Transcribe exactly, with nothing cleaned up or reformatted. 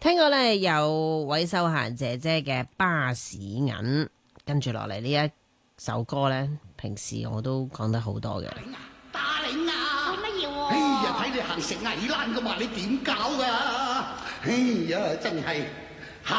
聽過咧有韋秀嫻姐姐嘅巴士銀，跟住落嚟呢一首歌咧，平時我都講得好多嘅。 打領啊！做乜嘢？哎呀，睇你行食矮欄噶嘛，你點搞噶？哎呀，真係〜